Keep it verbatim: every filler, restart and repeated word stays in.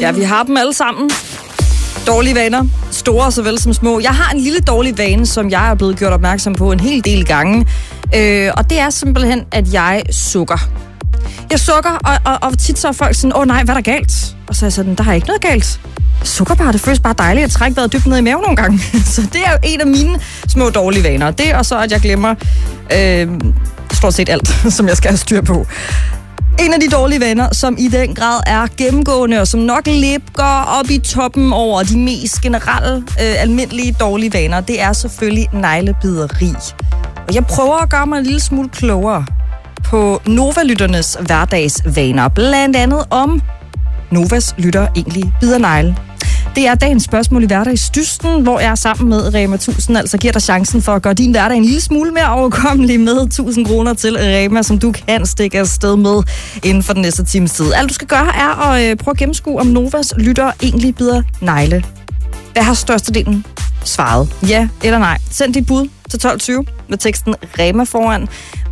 Ja, vi har dem alle sammen. Dårlige vaner. Store såvel som små. Jeg har en lille dårlig vane, som jeg er blevet gjort opmærksom på en hel del gange. Øh, og det er simpelthen, at jeg sukker. Jeg sukker, og, og, og tit så er folk sådan, åh nej, hvad er der galt? Og så er jeg sådan, der er ikke noget galt. Sukker bare, det føles bare dejligt at trække vejret dybt ned i maven nogle gange. Så det er jo en af mine små dårlige vaner. Det og så, at jeg glemmer øh, stort set alt, som jeg skal have styr på. En af de dårlige vaner, som i den grad er gennemgående, og som nok ligger op i toppen over de mest generelle, øh, almindelige dårlige vaner, det er selvfølgelig neglebideri. Og jeg prøver at gøre mig en lille smule klogere på Nova-lytternes hverdagsvaner. Blandt andet om Novas lytter egentlig bider negle. Det er dagens spørgsmål i Hverdagsdysten, hvor jeg sammen med Rema tusind altså giver dig chancen for at gøre din hverdag en lille smule mere overkommelig med tusind kroner til Rema, som du kan stikke afsted med inden for den næste times tid. Alt du skal gøre er at prøve at gennemskue, om Novas lytter egentlig bider negle. Hvad har størstedelen svaret? Ja eller nej? Send dit bud til tolv tyve med teksten Rema foran.